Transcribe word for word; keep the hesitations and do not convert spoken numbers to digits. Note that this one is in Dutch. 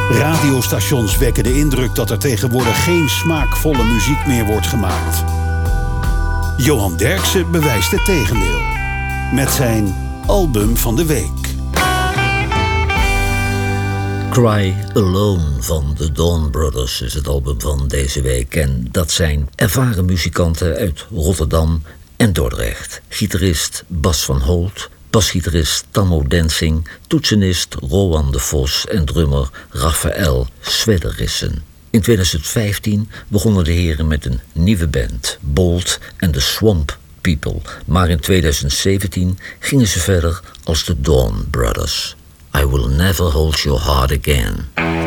Radiostations wekken de indruk dat er tegenwoordig geen smaakvolle muziek meer wordt gemaakt. Johan Derksen bewijst het tegendeel. Met zijn album van de week. Cry Alone van de Dawn Brothers is het album van deze week. En dat zijn ervaren muzikanten uit Rotterdam en Dordrecht. Gitarist Bas van Holt, basgitarist Tammo Densing, toetsenist Rowan de Vos en drummer Raphaël Swederissen. In twintig vijftien begonnen de heren met een nieuwe band, Bolt and the Swamp People. Maar in twintig zeventien gingen ze verder als de Dawn Brothers. I Will Never Hold Your Heart Again.